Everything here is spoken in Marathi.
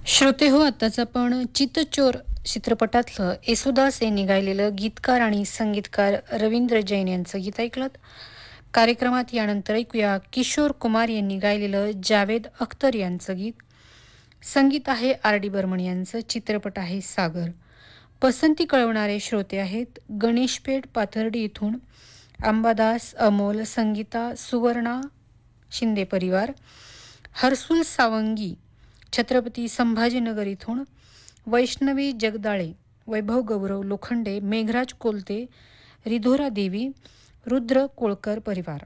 श्रोते हो, आत्ताच आपण चित्तचोर चित्रपटातलं येसुदास यांनी गायलेलं गीतकार आणि संगीतकार रवींद्र जैन यांचं गीत ऐकलं. कार्यक्रमात यानंतर ऐकूया किशोर कुमार यांनी गायलेलं जावेद अख्तर यांचं गीत. संगीत आहे आर डी बर्मन यांचं, चित्रपट आहे सागर. पसंती कळवणारे श्रोते आहेत गणेशपेठ पाथर्डी इथून अंबादास, अमोल, संगीता, सुवर्णा शिंदे परिवार, हर्सुल सावंगी छत्रपती संभाजीनगर इथून, वैष्णवी जगदाळे, वैभव गौरव लोखंडे, मेघराज कोलते, रिधोरा देवी, रुद्र कोळकर परिवार.